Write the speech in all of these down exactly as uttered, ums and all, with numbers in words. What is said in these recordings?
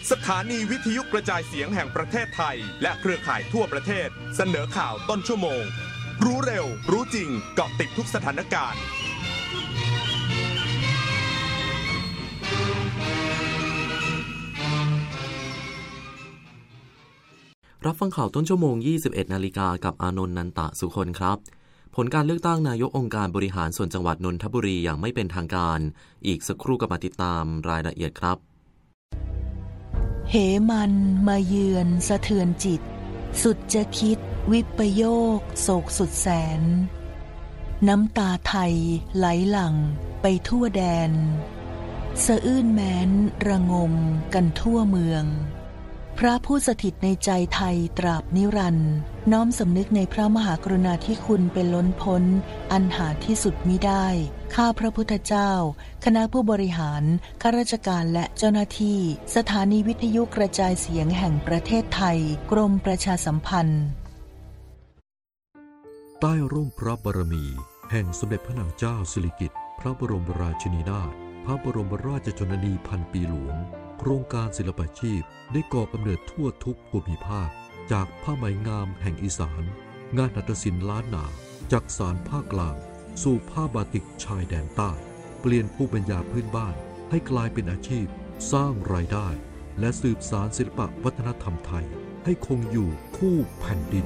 สถานีวิทยุกระจายเสียงแห่งประเทศไทยและเครือข่ายทั่วประเทศเสนอข่าวต้นชั่วโมงรู้เร็วรู้จริงเกาะติดทุกสถานการณ์รับฟังข่าวต้นชั่วโมง ยี่สิบเอ็ด นาฬิกากับอานนท์ นันตะสุคนครับผลการเลือกตั้งนายกองค์การบริหารส่วนจังหวัดนนทบุรีอย่างไม่เป็นทางการอีกสักครู่ก็มาติดตามรายละเอียดครับเหมันมาเยือนสะเทือนจิตสุดจะคิดวิปโยคโศกสุดแสนน้ำตาไทยไหลหลั่งไปทั่วแดนสะอื้นแม้นระงมกันทั่วเมืองพระผู้สถิตในใจไทยตราบนิรันดร์น้อมสำนึกในพระมหากรุณาธิคุณเป็นล้นพ้นอันหาที่สุดมิได้ข้าพระพุทธเจ้าคณะผู้บริหารข้าราชการและเจ้าหน้าที่สถานีวิทยุกระจายเสียงแห่งประเทศไทยกรมประชาสัมพันธ์ใต้ร่มพระบารมีแห่งสมเด็จพระนางเจ้าสิริกิติ์พระบรมราชินีนาถพระบรมราชชนนีพันปีหลวงโครงการศิลปาชีพได้ก่อกำเนิดทั่วทุกภูมิภาคจากผ้าไหมงามแห่งอีสานงานหัตถศิลป์ล้านนาจากสารภาคกลางสู่ผ้าบาติกชายแดนใต้เปลี่ยนภูมิปัญญาพื้นบ้านให้กลายเป็นอาชีพสร้างรายได้และสืบสานศิลปวัฒนธรรมไทยให้คงอยู่คู่แผ่นดิน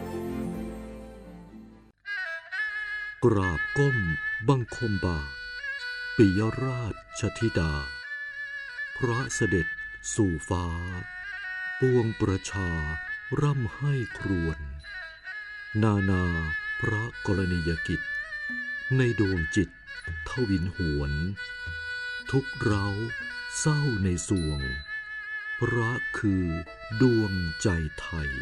กราบก้มบังคมบาทปิยราชธิดาพระเสด็จสู่ฟ้าปวงประชาร่ำให้ครวญนานาพระกรณียกิจในดวงจิตทวินหวนทุกเร้าเศร้าในสวงพระคือดวงใจไทย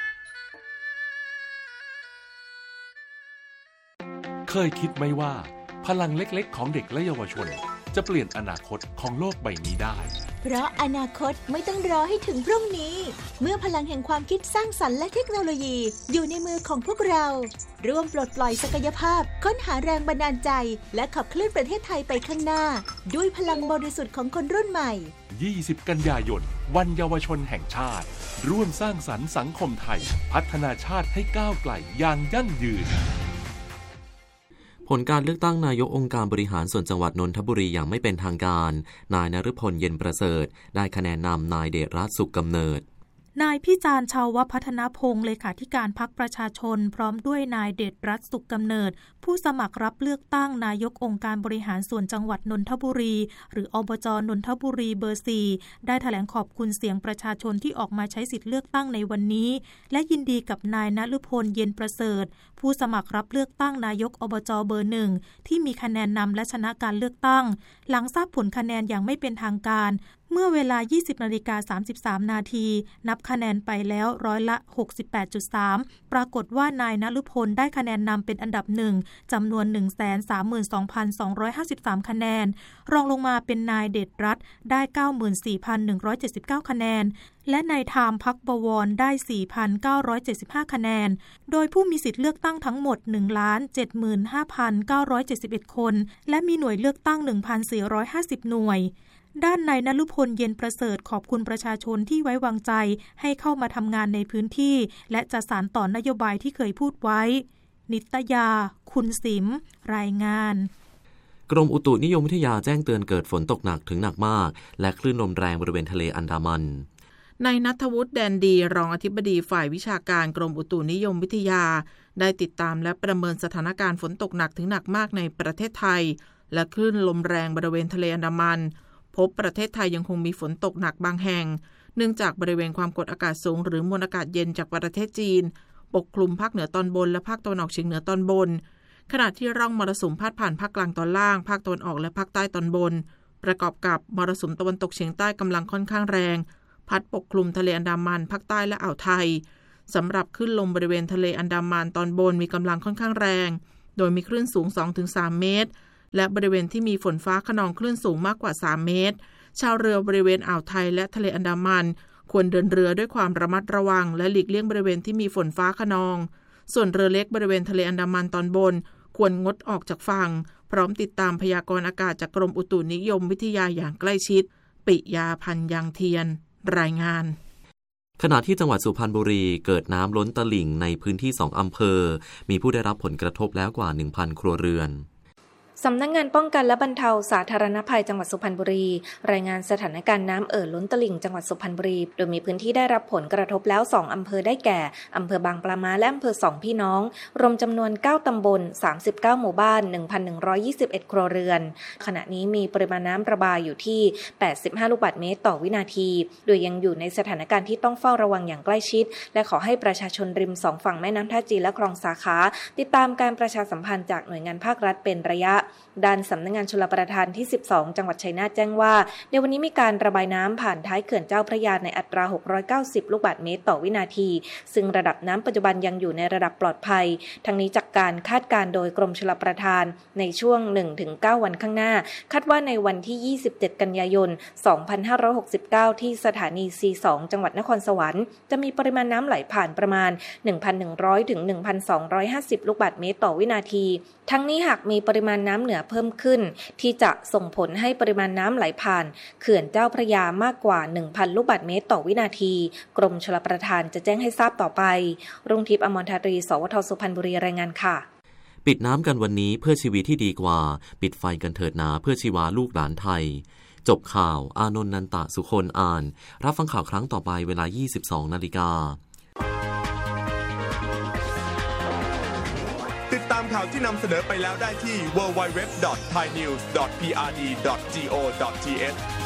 เคยคิดไหมว่าพลังเล็กๆของเด็กและเยาวชนจะเปลี่ยนอนาคตของโลกใบนี้ได้เพราะอนาคตไม่ต้องรอให้ถึงพรุ่งนี้เมื่อพลังแห่งความคิดสร้างสรรค์และเทคโนโลยีอยู่ในมือของพวกเราร่วมปลดปล่อยศักยภาพค้นหาแรงบันดาลใจและขับเคลื่อนประเทศไทยไปข้างหน้าด้วยพลังบริสุทธิ์ของคนรุ่นใหม่ยี่สิบกันยายนวันเยาวชนแห่งชาติร่วมสร้างสรรค์สังคมไทยพัฒนาชาติให้ก้าวไกลอย่างยั่งยืนผลการเลือกตั้งนายกองค์การบริหารส่วนจังหวัดนนทบุรีอย่างไม่เป็นทางการนายนฤพลเย็นประเสริฐได้คะแนนนำนายเดชรัตน์สุขกำเนิดนายพิจารณ์ชาวพัฒนพงศ์เลขาธิการพรรคประชาชนพร้อมด้วยนายเดชรัตน์สุขกำเนิดผู้สมัครรับเลือกตั้งนายกองค์การบริหารส่วนจังหวัดนนทบุรีหรืออบจ.นนทบุรีเบอร์สี่ได้แถลงขอบคุณเสียงประชาชนที่ออกมาใช้สิทธิ์เลือกตั้งในวันนี้และยินดีกับนายนฤพลเย็นประเสริฐผู้สมัครรับเลือกตั้งนายกอบจ.เบอร์หนึ่งที่มีคะแนนนำและชนะการเลือกตั้งหลังทราบผลคะแนนอย่างไม่เป็นทางการเมื่อเวลา ยี่สิบนาฬิกาสามสิบสาม นาทีนับคะแนนไปแล้วร้อยละ หกสิบแปดจุดสาม ปรากฏว่านายนฤพลได้คะแนนนำเป็นอันดับหนึ่งจำนวน หนึ่งแสนสามหมื่นสองพันสองร้อยห้าสิบสาม คะแนนรองลงมาเป็นนายเดชรัตน์ได้ เก้าหมื่นสี่พันหนึ่งร้อยเจ็ดสิบเก้า คะแนนและนายธามภักบวรได้ สี่พันเก้าร้อยเจ็ดสิบห้า คะแนนโดยผู้มีสิทธิ์เลือกตั้งทั้งหมด หนึ่งล้านเจ็ดหมื่นห้าพันเก้าร้อยเจ็ดสิบเอ็ด คนและมีหน่วยเลือกตั้ง หนึ่งพันสี่ร้อยห้าสิบ หน่วยด้านนายนฤพลเย็นประเสริฐขอบคุณประชาชนที่ไว้วางใจให้เข้ามาทำงานในพื้นที่และจะสานต่อนโยบายที่เคยพูดไว้นิตยาคุณสิมรายงานกรมอุตุนิยมวิทยาแจ้งเตือนเกิดฝนตกหนักถึงหนักมากและคลื่นลมแรงบริเวณทะเลอันดามันนายณัฐวุฒิแดนดีรองอธิบดีฝ่ายวิชาการกรมอุตุนิยมวิทยาได้ติดตามและประเมินสถานการณ์ฝนตกหนักถึงหนักมากในประเทศไทยและคลื่นลมแรงบริเวณทะเลอันดามันพบประเทศไทยยังคงมีฝนตกหนักบางแห่งเนื่องจากบริเวณความกดอากาศสูงหรือมวลอากาศเย็นจากประเทศจีนปกคลุมภาคเหนือตอนบนและภาคตะวันออกเฉียงเหนือตอนบนขณะที่ร่องมรสุมพาดผ่านภาคกลางตอนล่างภาคตะวันออกและภาคใต้ตอนบนประกอบกับมรสุมตะวันตกเฉียงใต้กำลังค่อนข้างแรงพัดปกคลุมทะเลอันดามันภาคใต้และอ่าวไทยสำหรับคลื่นลมบริเวณทะเลอันดามันตอนบนมีกำลังค่อนข้างแรงโดยมีคลื่นสูง สองถึงสาม เมตรและบริเวณที่มีฝนฟ้าคะนองคลื่นสูงมากกว่าสามเมตรชาวเรือบริเวณอ่าวไทยและทะเลอันดามันควรเดินเรือด้วยความระมัดระวังและหลีกเลี่ยงบริเวณที่มีฝนฟ้าคะนองส่วนเรือเล็กบริเวณทะเลอันดามันตอนบนควรงดออกจากฝั่งพร้อมติดตามพยากรณ์อากาศจากกรมอุตุนิยมวิทยาอย่างใกล้ชิดปิยาพันธ์ยังเทียนรายงานขณะที่จังหวัดสุพรรณบุรีเกิดน้ำล้นตลิ่งในพื้นที่สองอำเภอมีผู้ได้รับผลกระทบแล้วกว่า หนึ่งพัน ครัวเรือนสำนักงานป้องกันและบรรเทาสาธารณภัยจังหวัดสุพรรณบุรีรายงานสถานการณ์น้ำเอ่อล้นตลิ่งจังหวัดสุพรรณบุรีโดยมีพื้นที่ได้รับผลกระทบแล้วสองอำเภอได้แก่อำเภอบางปลาม้าและอำเภอสองพี่น้องรวมจำนวนเก้าตำบลสามสิบเก้าหมู่บ้าน หนึ่งพันหนึ่งร้อยยี่สิบเอ็ด ครัวเรือนขณะนี้มีปริมาณน้ำระบายอยู่ที่แปดสิบห้าลูกบาศก์เมตรต่อวินาทีโดยยังอยู่ในสถานการณ์ที่ต้องเฝ้าระวังอย่างใกล้ชิดและขอให้ประชาชนริมสองฝั่งแม่น้ำท่าจีนและคลองสาขาติดตามการประชาสัมพันธ์จากหน่วยงานภาครัฐเป็นระยะด้านสำนักงานชลประทานที่สิบสองจังหวัดชัยนาทแจ้งว่าในวันนี้มีการระบายน้ำผ่านท้ายเขื่อนเจ้าพระยาในอัตราหกร้อยเก้าสิบลูกบาศก์เมตรต่อวินาทีซึ่งระดับน้ำปัจจุบันยังอยู่ในระดับปลอดภัยทั้งนี้จากการคาดการณ์โดยกรมชลประทานในช่วง หนึ่งถึงเก้า วันข้างหน้าคาดว่าในวันที่ยี่สิบเจ็ดกันยายนสองพันห้าร้อยหกสิบเก้าที่สถานี ซี สอง จังหวัดนครสวรรค์จะมีปริมาณน้ำไหลผ่านประมาณ หนึ่งพันหนึ่งร้อย ถึง หนึ่งพันสองร้อยห้าสิบ ลูกบาศก์เมตรต่อวินาทีทั้งนี้หากมีปริมาณน้ำเหนือเพิ่มขึ้นที่จะส่งผลให้ปริมาณน้ำไหลผ่านเขื่อนเจ้าพระยามากกว่า หนึ่งพัน ลูกบาศก์เมตรต่อวินาทีกรมชลประทานจะแจ้งให้ทราบต่อไปรุ่งทิพย์ อมรธารี สวท สุพรรณบุรีรายงานค่ะปิดน้ำกันวันนี้เพื่อชีวิตที่ดีกว่าปิดไฟกันเถิดนาเพื่อชีวาลูกหลานไทยจบข่าวอานนท์ นันตะสุคนอ่านรับฟังข่าวครั้งต่อไปเวลา ยี่สิบสอง นาฬิกาติดตามข่าวที่นำเสนอไปแล้วได้ที่ ดับเบิลยู ดับเบิลยู ดับเบิลยู ดอท ไทยนิวส์ ดอท พี อาร์ ดี ดอท จี โอ ดอท ที เอช